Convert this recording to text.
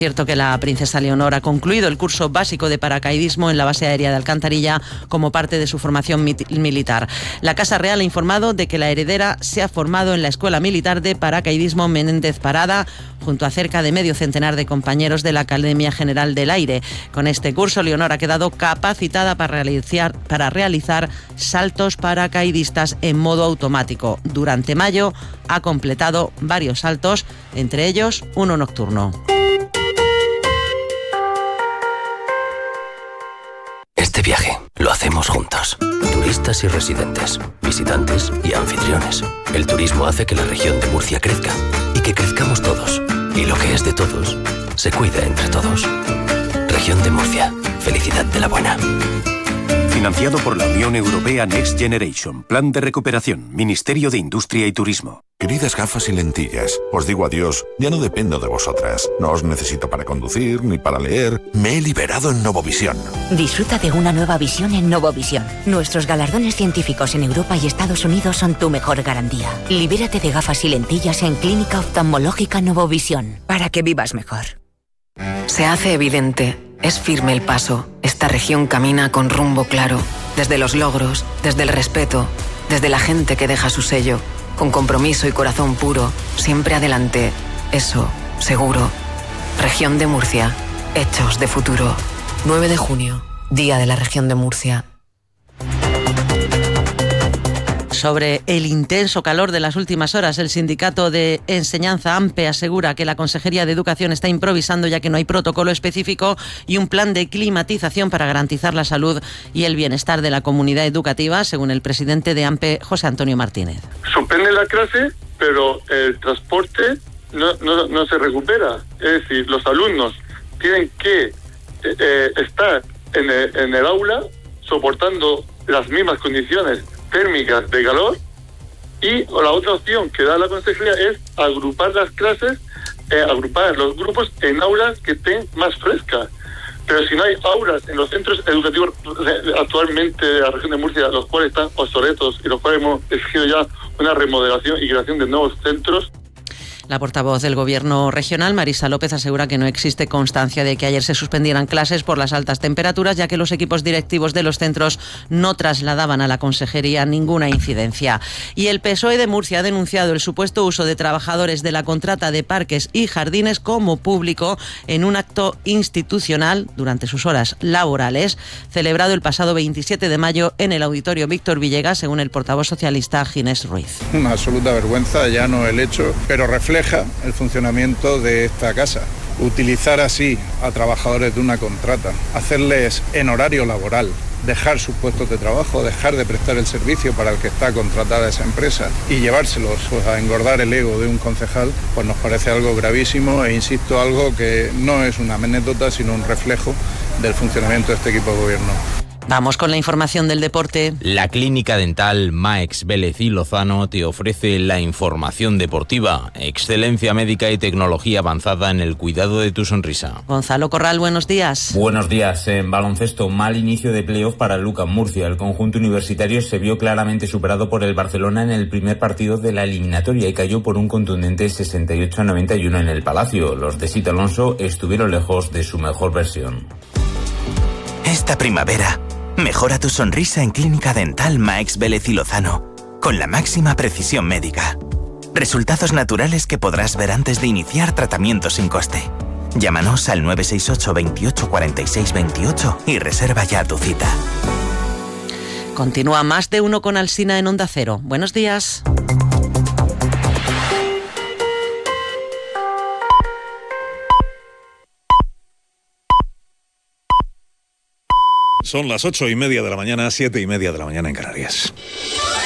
Cierto que la princesa Leonor ha concluido el curso básico de paracaidismo en la base aérea de Alcantarilla como parte de su formación militar. La Casa Real ha informado de que la heredera se ha formado en la Escuela Militar de Paracaidismo Menéndez Parada, junto a cerca de medio centenar de compañeros de la Academia General del Aire. Con este curso, Leonor ha quedado capacitada para realizar saltos paracaidistas en modo automático. Durante mayo ha completado varios saltos, entre ellos uno nocturno. Este viaje lo hacemos juntos. Turistas y residentes, visitantes y anfitriones. El turismo hace que la región de Murcia crezca y que crezcamos todos. Y lo que es de todos, se cuida entre todos. Región de Murcia. Felicidad de la buena. Financiado por la Unión Europea Next Generation. Plan de recuperación. Ministerio de Industria y Turismo. Queridas gafas y lentillas, os digo adiós, ya no dependo de vosotras. No os necesito para conducir ni para leer. Me he liberado en Novovisión. Disfruta de una nueva visión en Novovisión. Nuestros galardones científicos en Europa y Estados Unidos son tu mejor garantía. Libérate de gafas y lentillas en Clínica Oftalmológica Novovisión, para que vivas mejor. Se hace evidente, es firme el paso. Esta región camina con rumbo claro, desde los logros, desde el respeto, desde la gente que deja su sello. Con compromiso y corazón puro, siempre adelante. Eso, seguro. Región de Murcia. Hechos de futuro. 9 de junio, Día de la Región de Murcia. Sobre el intenso calor de las últimas horas, el sindicato de enseñanza AMPE asegura que la Consejería de Educación está improvisando ya que no hay protocolo específico y un plan de climatización para garantizar la salud y el bienestar de la comunidad educativa, según el presidente de AMPE, José Antonio Martínez. Suspende la clase, pero el transporte no se recupera. Es decir, los alumnos tienen que estar en el aula soportando las mismas condiciones térmicas de calor, y la otra opción que da la consejería es agrupar las clases, agrupar los grupos en aulas que estén más frescas. Pero si no hay aulas en los centros educativos actualmente de la región de Murcia, los cuales están obsoletos y los cuales hemos exigido ya una remodelación y creación de nuevos centros. La portavoz del Gobierno regional, Marisa López, asegura que no existe constancia de que ayer se suspendieran clases por las altas temperaturas, ya que los equipos directivos de los centros no trasladaban a la consejería ninguna incidencia. Y el PSOE de Murcia ha denunciado el supuesto uso de trabajadores de la contrata de parques y jardines como público en un acto institucional durante sus horas laborales, celebrado el pasado 27 de mayo en el Auditorio Víctor Villegas, según el portavoz socialista Ginés Ruiz. Una absoluta vergüenza, ya no el hecho, pero refleja el funcionamiento de esta casa. Utilizar así a trabajadores de una contrata, hacerles en horario laboral, dejar sus puestos de trabajo, dejar de prestar el servicio para el que está contratada esa empresa y llevárselos a engordar el ego de un concejal, pues nos parece algo gravísimo e insisto, algo que no es una anécdota sino un reflejo del funcionamiento de este equipo de gobierno. Vamos con la información del deporte. La clínica dental Maex Vélez y Lozano te ofrece la información deportiva, excelencia médica y tecnología avanzada en el cuidado de tu sonrisa. Gonzalo Corral, buenos días. Buenos días. En baloncesto, mal inicio de playoff para el UCAM Murcia. El conjunto universitario se vio claramente superado por el Barcelona en el primer partido de la eliminatoria y cayó por un contundente 68-91 en el Palacio. Los de Sito Alonso estuvieron lejos de su mejor versión. Esta primavera, mejora tu sonrisa en Clínica Dental Maex Vélez y Lozano, con la máxima precisión médica. Resultados naturales que podrás ver antes de iniciar tratamiento sin coste. Llámanos al 968 28 46 28 y reserva ya tu cita. Continúa Más de Uno con Alsina en Onda Cero. Buenos días. Son las 8:30 de la mañana, 7:30 de la mañana en Canarias.